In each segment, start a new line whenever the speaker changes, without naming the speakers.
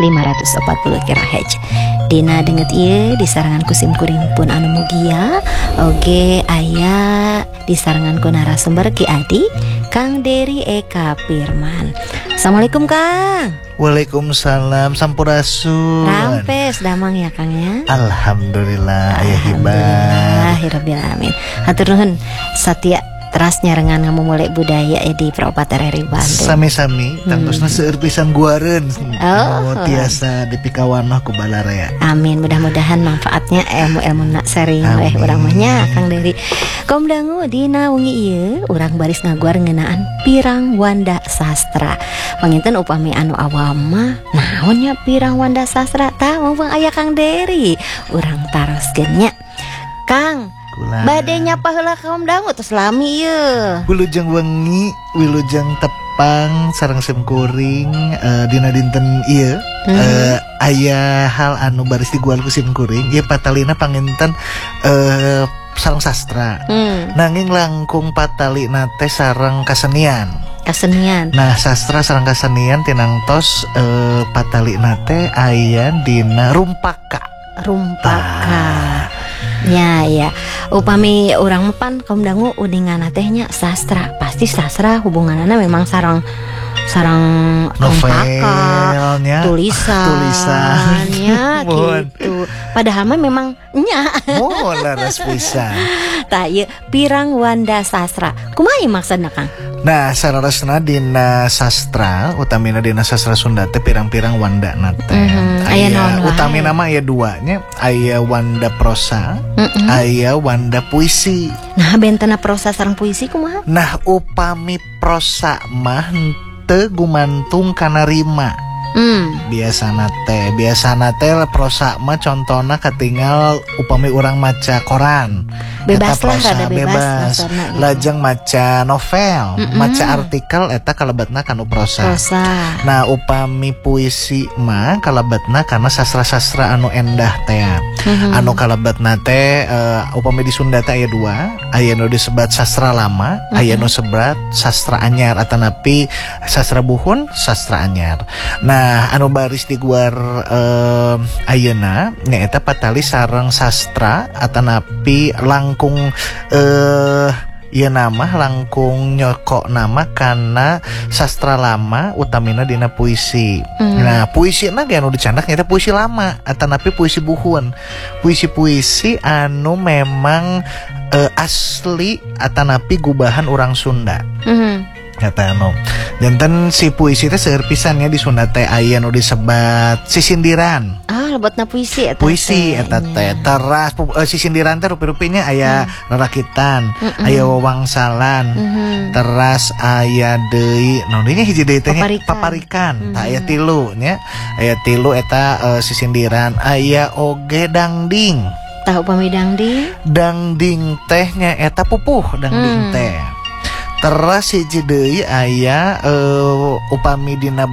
540 kHz. Dina denget ieu disarangan ku sim kuring pun anu mugia oge aya disarangan ku narasumber Ki Adi Kang Dery Eka Firman. Assalamualaikum Kang.
Waalaikumsalam, sampurasun.
Rampes damang ya Kang ya.
Alhamdulillah aya hibah.
Alhamdulillahirabbil alamin. Hatur nuhun Satya teras nyarengan ngamu mulai budaya di Propat RRI Bandung.
Sami-sami, tangtosna seueur pisan guareun. Tiasa dipikawanah ku balarea.
Amin, mudah-mudahan manfaatnya ilmu-ilmu nak sharing oleh urang mah nya Kang Dery. Kom dangu dina wengi ieu urang baris ngaguar ngeunaan pirang wanda sastra. Panginten upami anu awam mah naon nya pirang wanda sastra tah mumpung aya Kang Dery. Urang taroskeun nya. Kang bade nyapa heula kaum dangu tos lami ieu.
Wilujeng wengi, wilujeng tepang sareng sim kuring dina dinten ieu aya hal anu baris digual ku sim kuring ieu patalina panginten sareng sastra. Nanging langkung patalina teh sareng kasenian. Nah, sastra sareng kasenian tinangtos patalina teh aya dina rumpaka. Ya, upami urang mepan kaum dangu udinganna tehnya sastra. Pasti sastra hubunganana memang sarang novelnya,
tulisannya gitu. Padahal mah memang nya.
Oh, laras pisan.
Tah ieu pirang wanda sastra. Kumaha maksudna Kang?
Nah, sararasna dina sastra, utamina dina sastra Sunda teh pirang-pirang wanda teh. Aya utamina mah aya duanya, aya wanda prosa, aya wanda puisi.
Nah, bentena prosa sareng puisi kumaha?
Nah, upami prosa mah teu gumantung kana rima. Biasana teh prosa mah contona katinggal upami urang maca koran.
Bebas lah, rada bebas.
Lajeng maca novel, maca artikel eta kalebatna kanu prosa. Nah, upami puisi mah kalebatna kana sastra-sastra anu endah teh. Anu kalebatna teh upami di Sunda teh aya dua, aya nu disebat sastra lama, aya nu sebat sastra anyar atanapi sastra buhun, sastra anyar. Nah, anu baris diguar ayeuna nyaeta patali sareng sastra atanapi langkung ieu nama langkung nyokok nama kana sastra lama utamina dina puisi. Nah, puisina ge anu dicandak nyaeta puisi lama atanapi puisi buhun. Puisi-puisi anu memang asli atanapi gubahan urang Sunda. Kata anu janten si puisi teh seueur pisannya di Sunda teh aya nu disebat sisindiran.
Lebetna puisi eta.
Puisi eta teh teras sisindiran teh rupi-rupinya aya rarakitan, aya wawangsalan, teras aya deui naon deui hiji deui teh paparikan. Tah aya tilu nya. Aya tilu eta sisindiran, aya oge dangding.
Tah upami dangding? Dangding
teh nya eta pupuh dangding teh. Teras hiji deui aya upami dina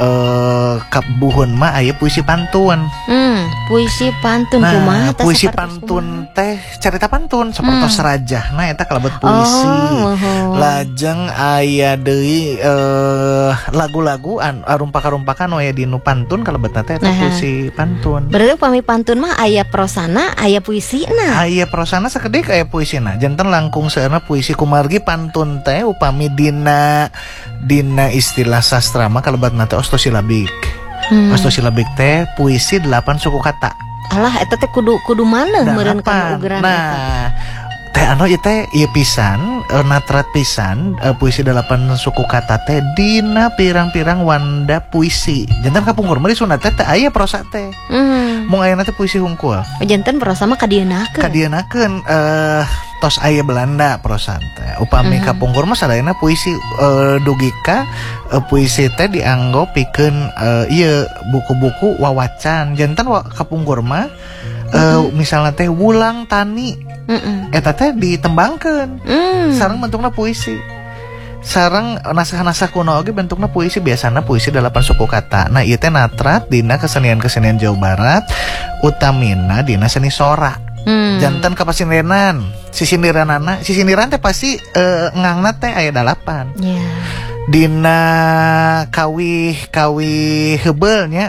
kabuhun mah aya puisi pantun.
Puisi pantun kumaha teh?
Puisi pantun teh carita pantun sapertos serajahna eta kalebet puisi. Lajeng aya deui lagu-lagu rumpaka-rumpaka nu aya dinu pantun kalebetna teh eta puisi pantun.
Berarti upami pantun mah aya prosana, aya puisina.
Aya prosana sakedik aya puisina. Janten langkung seueurna puisi kumargi pantun teh upami dina istilah sastra mah kalebatna teh ostosilabik. Ostosilabik teh puisi 8 suku kata.
Alah eta teh kudu maneh meureun kana ugeran.
Nah, teh anu ieu teh ieu pisan natrat pisan puisi 8 suku kata teh dina pirang-pirang wanda puisi. Janten kapungkur mah di Sunda teh aya prosa teh. Mung ayeuna teh puisi hungkul.
Janten prosa mah kadienakeun.
Tos aya Belanda prosa teh. Upami kapungkur mah sadayana puisi dugika puisi teh dianggo pikeun ieu buku-buku wawacan. Janten kapungkur mah misalnya teh wulang tani eta teh ditembangkeun sareng bentukna puisi. Sareng naskah-naskah kuno oge bentukna puisi, biasana puisi 8 suku kata. Nah, ieu teh natrat dina kesenian-kesenian Jawa Barat utamina dina seni sorak. Janten kapasindenan sisindiran teh pasti ngangna teh aya 8. Dina kawih hebeul nya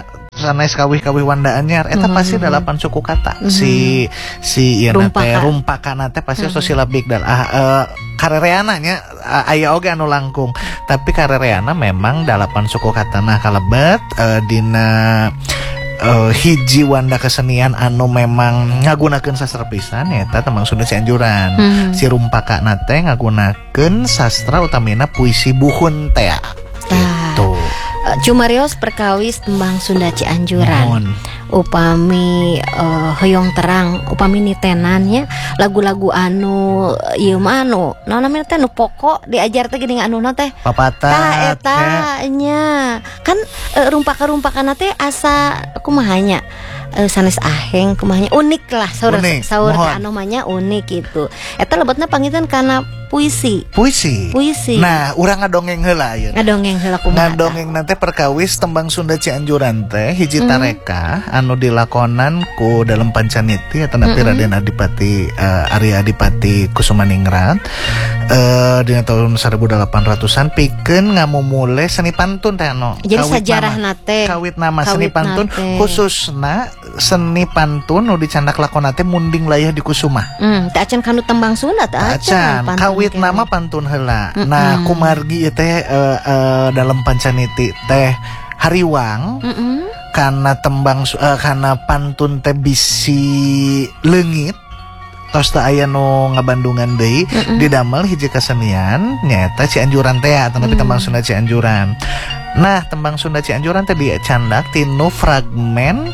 sanes kawih-kawih Wanda Anyar eta pasti 8 suku kata. Si ieu teh rumpakana teh pasti silabik dan karereana nya aya oge anu langkung. Tapi karereana memang 8 suku kata. Nah kalebet dina hiji Wanda kesenian anu memang ngagunakeun sastra pisan eta Tembang Sunda Cianjuran. Si rumpakana teh ngagunakeun sastra utamina puisi buhun teh. Gitu.
Cumarios perkawis Tembang Sunda Cianjuran. Upami hoyong terang, upami nitenannya lagu-lagu anu ieu mah anu namanya teh nu pokok diajar teh geuning anuna teh
papatat
eta nya kan rumpaka-rumpakana teh asa kumahanya sanes aheng kumahanya unik lah saur anu manya unik gitu. Eta lebetna pangitan kana puisi. Nah, urang ngadongeng heula ieu. Ngadongeng heula kumaha? Ngadongeng nanti perkawis Tembang Sunda Cianjuran teh hiji tareka anu dilakonan ku dalam Pancaniti eta nepi Raden Adipati Arya Adipati Kusumaningrat dina tahun 1800-an pikeun ngamumule seni pantun teh anu. Jadi sajarahna teh
kawit nama seni pantun khususna seni pantun nu dicandak lakona teh munding layah di Kusuma.
Teh acan kanu Tembang Sunda teh acan.
Kawit nama pantun heula. Nah, kumargi teh dalam Pancaniti teh hariwang karena tembang karena pantun teh bisi leungit tos teh aya nu ngabandungan deui didamel hiji kesenian nyaeta Cianjuran teh atau Tembang Sunda Cianjuran. Nah, Tembang Sunda Cianjuran teh dicandak tinu fragmen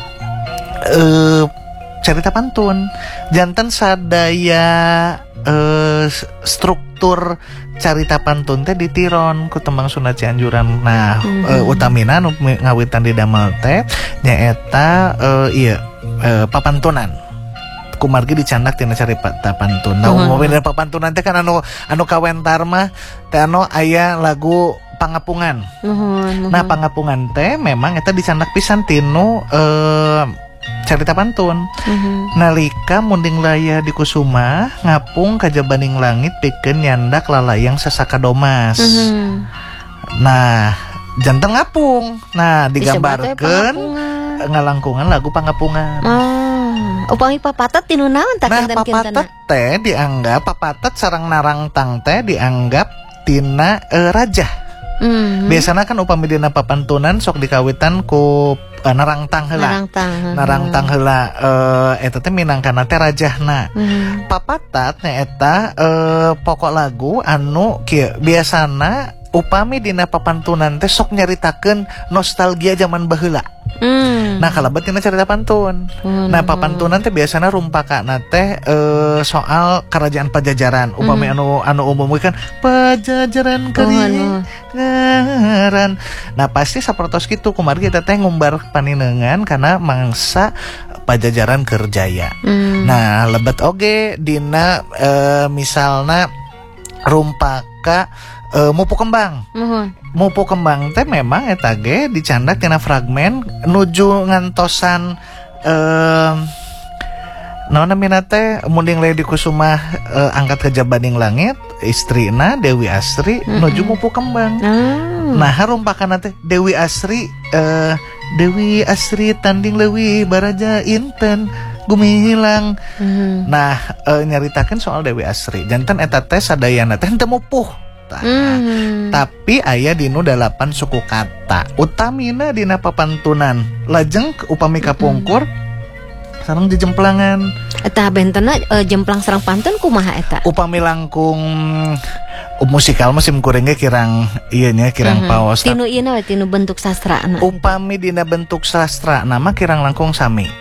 cerita pantun janten sadaya struktur carita pantun teh ditiron ku Tembang Sunda Cianjuran. Nah, utamina nu ngawitan didamel teh nyaeta papantunan. Kumargi dicandak tina carita pantun. Nah, umumna papantunan teh kan anu kawentar mah teh anu aya lagu pangapungan. Nah, pangapungan teh memang eta dicandak pisan tinu carita pantun. Nalika munding layah di Kusuma ngapung kajabaning langit pikeun nyandak lalayang sasaka domas. Nah, janten ngapung. Nah, digambarkeun ngalangkungan lagu pangapungan.
Upami papatat tinu naon tak kinten-kinten.
Nah, papatat teh dianggap papatat sareng narangtang teh dianggap tina raja. Biasanya kan upami dina papantunan sok dikawitan ku narangtang heula. Narangtang heula eta teh minangkana teh rajahna. Papatat eta pokok lagu anu kieu biasana upami dina papantunan teh sok nyaritakeun nostalgia zaman baheula. Nah, kalebet tina carita pantun. Nah, papantunan teh biasana rumpakana teh soal kerajaan Pajajaran. Upami anu umum kan Pajajaran karingaran. Nah, pasti sapertos kitu kumargi eta teh ngumbar paninengan kana mangsa Pajajaran keur jaya. Nah, lebet oge dina misalna rumpaka mupu kembang. Mupu kembang teh memang eta ge dicandak tina fragmen nuju ngantosan naon namina teh munding layah di Kusuma angkat ke jabaning langit istrina Dewi Asri nuju mupu kembang. Nah, rumpakana teh Dewi Asri tanding leuwih baraja inten gumilang. Nah, nyaritakeun soal Dewi Asri. Janten eta teh sadayana teh teu mupuh. Tapi aya dinu 8 suku kata. Utamina dina papantunan. Lajeng upami kapungkur sareng dijemplangan.
Eta bentena jemplang sareng pantun kumaha eta? Upami
langkung musikal musim kuring ge kirang ieu nya kirang paos.
Tinu ieu na tinu bentuk sastrana.
Upami dina bentuk sastra nama kirang langkung sami.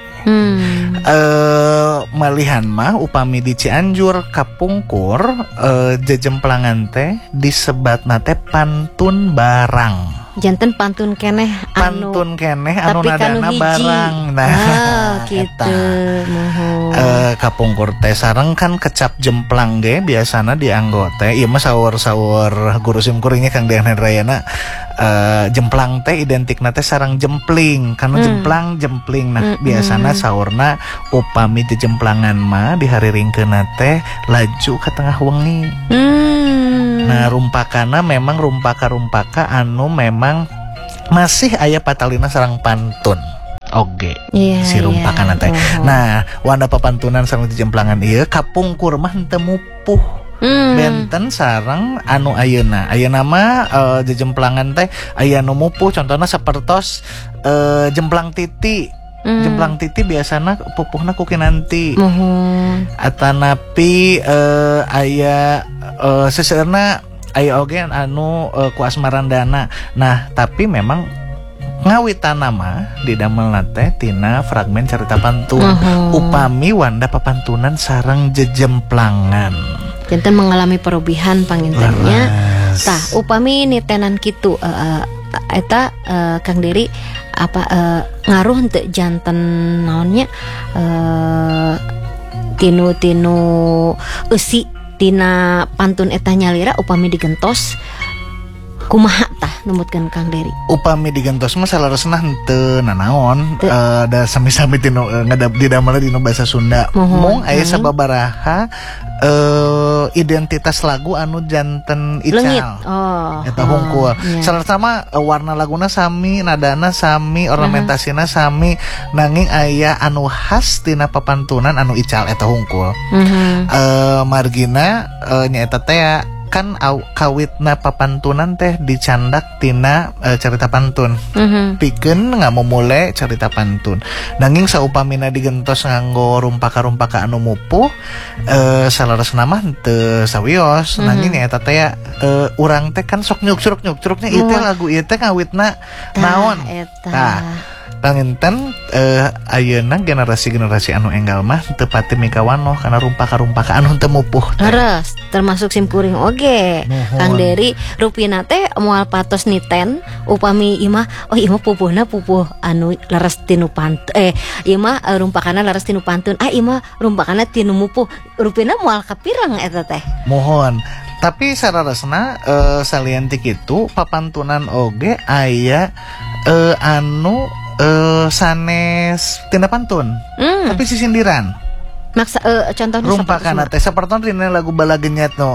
Malihan mah upami di Cianjur kapungkur jejemplangan teh disebatna teh pantun barang.
Janten pantun keneh anu
nadana barang. Nah,
gitu.
Kapungkur teh sareng kan kecap jemplang ge biasana dianggo teh ieu mah saur-saur guru sim kuringnya Kang Dean Hendrayana. Jemplang teh identikna teh sareng jempling karena jempling. Nah, biasana saurna upami jemplangan mah dihariringkeunna teh laju ka tengah wengi. Nah, rumpakana memang rumpaka anu memang masih aya patalina sareng pantun. oge si rumpakan teh. Nah, wanda papantunan sareng dijemplangan ieu kapungkur mah henteu mupuh. Benten sareng anu ayeuna mah jejemplangan teh aya nu mupuh contohna sapertos jemplang titi. Jemplang titi biasana pupuhna ku kinanti. Atanapi aya seseueurna aya oge anu ku asmarandana. Nah, tapi memang ngawitanna mah didamelna teh tina fragmen carita pantun. Upami wanda papantunan sareng jejemplangan.
Janten mengalami perubahan pangintennya. Tah, upami nitenan kitu eta Kang Deri apa ngaruh henteu janten naonnya tinu eusi tina pantun eta nyalira upami digentos kumaha tah numutkeun Kang Deri?
Upami digentos mah salaresna henteu nanaon da sami-sami tinu didamelna dina basa Sunda. Mung aya sababaraha identitas lagu anu janten ical. Eta hungkul. Salasna mah warna laguna sami, nadana sami, ornamentasina sami, nanging aya anu khas tina papantunan anu ical eta hungkul. Margina nyaeta teh kan kawitna papantunan teh dicandak tina cerita pantun. Pikeun ngamumule cerita pantun. Nanging saupamina digentos nganggo rumpaka-rumpaka anu mupuh salaresna mah teu sawios. Nanging eta teh urang teh kan sok nyuk-curuk-nyuk-curuknya ieu teh lagu ieu teh ngawitna naon. Tah panginten ayeuna generasi-generasi anu enggal mah teu pati mikawanoh kana rumpaka-rumpaka anu teu mupuh.
Leres, termasuk simkuring oge. Kang Deri rupina teh moal patos niten upami imah pupuhna pupuh anu leres tinu pantun. Ieu mah rumpakana leres tinu pantun. Imah rumpakana tinu mupuh. Rupina moal kapireng eta teh.
Mohon. Tapi sararesna salian ti kitu papantunan oge aya anu sanes tina pantun tapi sisindiran
maksa contohnya
rumpakana teh saperton dina lagu balagenyat no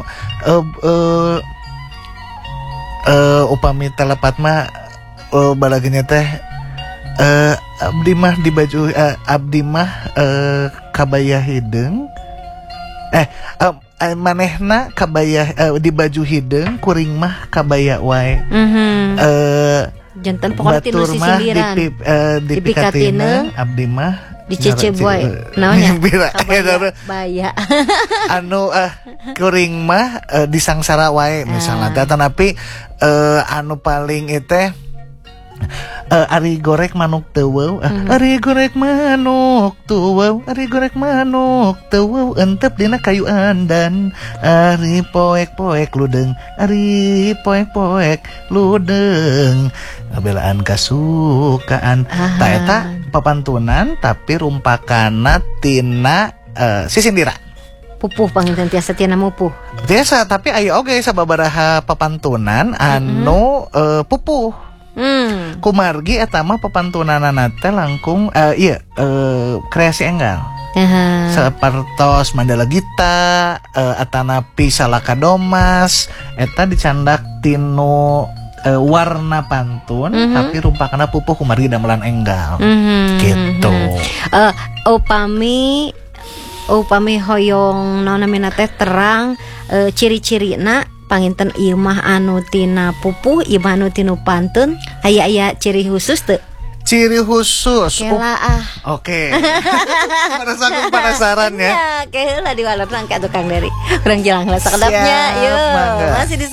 upami telepat mah balagenyat teh abdi mah di baju abdi mah kabaya hideung manehna kabaya di baju hideung kuring mah kabaya wae.
Jantan pokoknya tinu sisindiran
dipikatina abdi mah
dicece boy naonnya kabaya
anu kuring mah disangsara wae misalnya tetapi anu paling teh ari gorek manuk teuweuh ari gorek manuk teuweuh ari gorek manuk teuweuh entep dina kayu andan ari poek-poek ludeung ari poek-poek ludeung ngabelaan kasukaan. Ta eta papantunan tapi rumpakana tina sisindiran
pupuh panginten tiasa tina mupuh
tiasa tapi aya oge sababaraha papantunan anu pupuh. Kumargi eta mah papantunanana teh langkung kreasi enggal. Sapertos Mandala Gita atanapi Salaka Domas eta dicandak tinu warna pantun tapi rumpakana pupuh kumargi damelan enggal. Gitu. Upami hoyong naonamina teh terang ciri-cirina panginten ieu mah anu tina pupuh, ieu mah anu tinu pantun, aya ciri khusus teu? Ciri khusus.
Oke.
Merasakan penasaran ya.
Ya, keheula di walot langka tukang Deri. Urang jelang sakedapnya. Yeuh, masih di